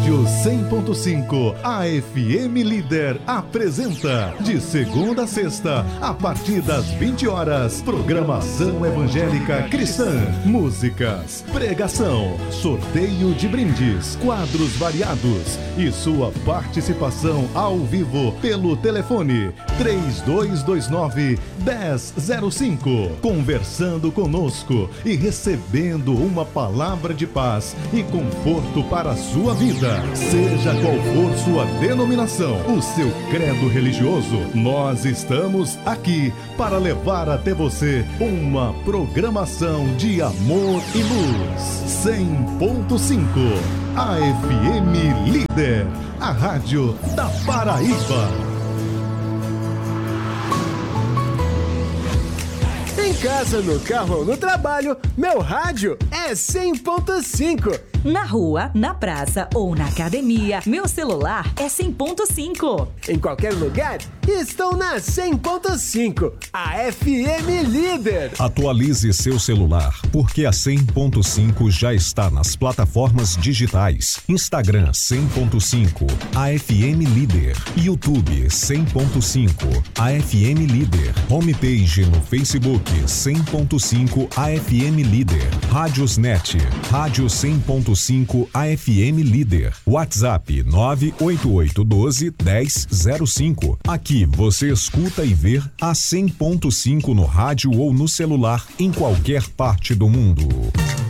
Rádio 100.5, a FM Líder apresenta, de segunda a sexta, a partir das 20 horas, programação evangélica cristã, músicas, pregação, sorteio de brindes, quadros variados e sua participação ao vivo pelo telefone 3229-1005, conversando conosco e recebendo uma palavra de paz e conforto para a sua vida. Seja qual for sua denominação, o seu credo religioso, nós estamos aqui para levar até você uma programação de amor e luz. 100.5, a FM Líder, a rádio da Paraíba. Em casa, no carro ou no trabalho, meu rádio é 100.5. Na rua, na praça ou na academia, meu celular é 100.5. Em qualquer lugar, estão na 100.5, a FM Líder. Atualize seu celular, porque a 100.5 já está nas plataformas digitais. Instagram 100.5, a FM Líder. YouTube 100.5, a FM Líder. Homepage no Facebook 100.5, a FM Líder. Rádiosnet, Rádio 100.5, a FM Líder. WhatsApp 98812-1005. Aqui você escuta e vê a 100.5 no rádio ou no celular em qualquer parte do mundo.